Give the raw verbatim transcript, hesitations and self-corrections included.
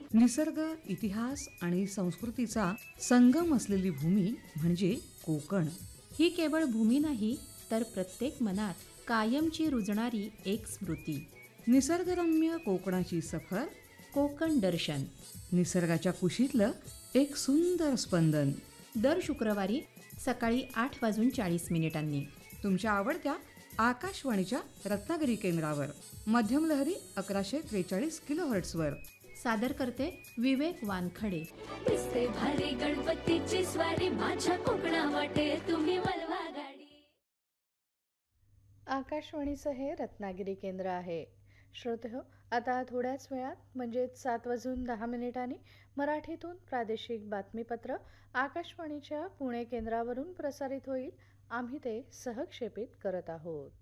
निसर्ग, इतिहास आणि संस्कृतीचा संगम असलेली भूमी म्हणजे कोकण. ही केवळ भूमी नाही, तर प्रत्येक मनात कायमची रुजणारी एक स्मृती. निसर्गरम्य कोकणाची सफर, कोकण दर्शन. निसर्गाच्या कुशीतलं एक सुंदर स्पंदन. दर शुक्रवारी सकाळी आठ वाजून चाळीस मिनिटांनी तुमच्या आवडत्या आकाशवाणीच्या रत्नागिरी केंद्रावर. मध्यम लहरी अकराशे त्रेचाळीस किलो हर्ट्सवर. सादर करते विवेक वानखडे. दिसते भारी गणपतीची स्वारी, माझ्या कोकणा वाटे तुम्ही वळवा गाडी. आकाशवाणीचं हे रत्नागिरी केंद्र आहे. श्रोतेहो, आता थोड्याच वेळात म्हणजेच सात वाजून दहा मिनिटांनी मराठीतून प्रादेशिक बातमीपत्र आकाशवाणीच्या पुणे केंद्रावरून प्रसारित होईल. आम्ही ते सहक्षेपित करत आहोत.